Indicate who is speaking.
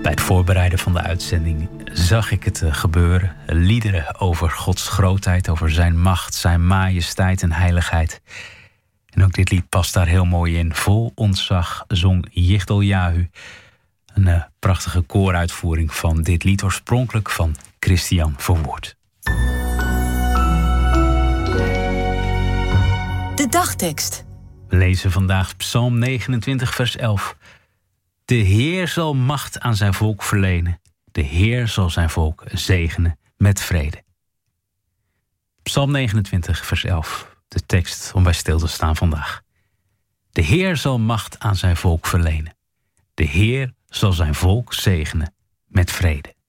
Speaker 1: Bij het voorbereiden van de uitzending zag ik het gebeuren. Liederen over Gods grootheid, over zijn macht, zijn majesteit en heiligheid. En ook dit lied past daar heel mooi in. Vol ontzag zong Yichtel Yahu. Een prachtige kooruitvoering van dit lied, oorspronkelijk van Christian Verwoerd.
Speaker 2: De dagtekst.
Speaker 1: We lezen vandaag Psalm 29, vers 11. De Heer zal macht aan zijn volk verlenen. De Heer zal zijn volk zegenen met vrede. Psalm 29, vers 11. De tekst om bij stil te staan vandaag. De Heer zal macht aan zijn volk verlenen. De Heer zal zijn volk zegenen met vrede.